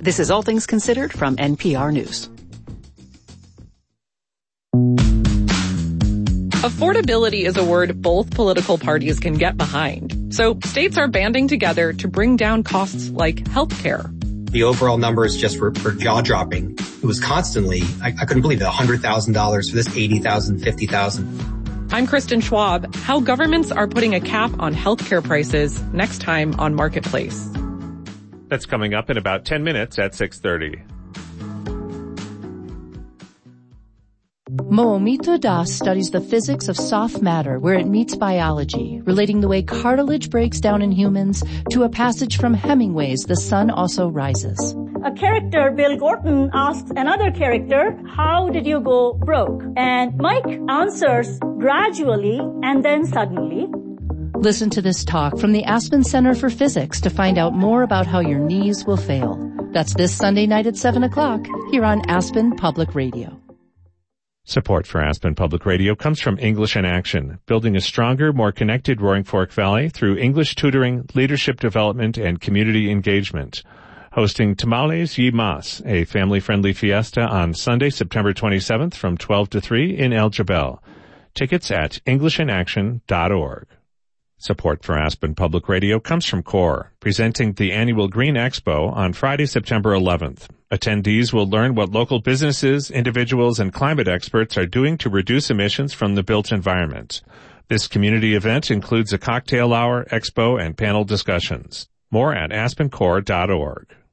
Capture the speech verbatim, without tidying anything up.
This is All Things Considered from N P R News. Affordability is a word both political parties can get behind. So states are banding together to bring down costs like healthcare. The overall numbers just were, were jaw-dropping. It was constantly, I, I couldn't believe it, one hundred thousand dollars for this, eighty thousand dollars, fifty thousand dollars. I'm Kristen Schwab. How governments are putting a cap on healthcare prices next time on Marketplace. That's coming up in about ten minutes at six thirty. Moumito Das studies the physics of soft matter where it meets biology, relating the way cartilage breaks down in humans to a passage from Hemingway's The Sun Also Rises. A character, Bill Gorton, asks another character, how did you go broke? And Mike answers, gradually and then suddenly. Listen to this talk from the Aspen Center for Physics to find out more about how your knees will fail. That's this Sunday night at seven o'clock here on Aspen Public Radio. Support for Aspen Public Radio comes from English in Action, building a stronger, more connected Roaring Fork Valley through English tutoring, leadership development, and community engagement. Hosting Tamales y Mas, a family-friendly fiesta on Sunday, September twenty-seventh from twelve to three in El Jebel. Tickets at english in action dot org. Support for Aspen Public Radio comes from CORE, presenting the annual Green Expo on Friday, September eleventh. Attendees will learn what local businesses, individuals, and climate experts are doing to reduce emissions from the built environment. This community event includes a cocktail hour, expo, and panel discussions. More at aspen core dot org.